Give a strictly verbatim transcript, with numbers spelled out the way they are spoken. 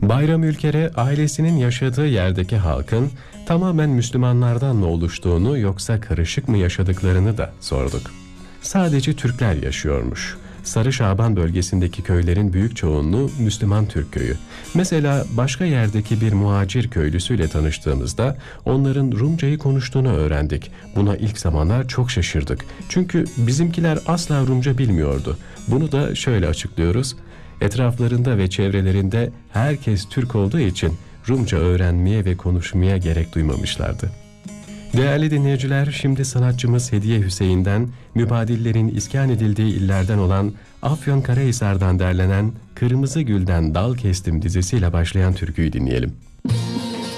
Bayram Ülker'e ailesinin yaşadığı yerdeki halkın tamamen Müslümanlardan mı oluştuğunu yoksa karışık mı yaşadıklarını da sorduk. Sadece Türkler yaşıyormuş. Sarı Şaban bölgesindeki köylerin büyük çoğunluğu Müslüman Türk köyü. Mesela başka yerdeki bir muhacir köylüsüyle tanıştığımızda onların Rumcayı konuştuğunu öğrendik. Buna ilk zamanlar çok şaşırdık. Çünkü bizimkiler asla Rumca bilmiyordu. Bunu da şöyle açıklıyoruz. Etraflarında ve çevrelerinde herkes Türk olduğu için Rumca öğrenmeye ve konuşmaya gerek duymamışlardı. Değerli dinleyiciler, şimdi sanatçımız Hediye Hüseyin'den mübadillerin iskan edildiği illerden olan Afyonkarahisar'dan derlenen Kırmızı Gül'den Dal Kestim dizisiyle başlayan türküyü dinleyelim.